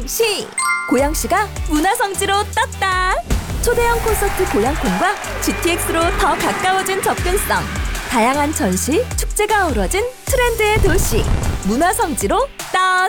고양시! 고양시가 문화성지로 떴다! 초대형 콘서트 고양콘과 GTX로 더 가까워진 접근성, 다양한 전시, 축제가 어우러진 트렌드의 도시 문화성지로 떴!